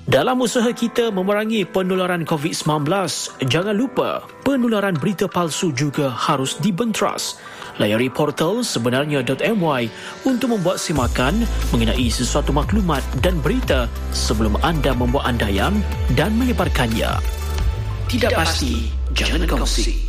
Dalam usaha kita memerangi penularan COVID-19, jangan lupa penularan berita palsu juga harus dibenteras. Layari portal sebenarnya.my untuk membuat simakan mengenai sesuatu maklumat dan berita sebelum anda membuat andaian dan menyebarkannya. Tidak pasti, jangan kongsi.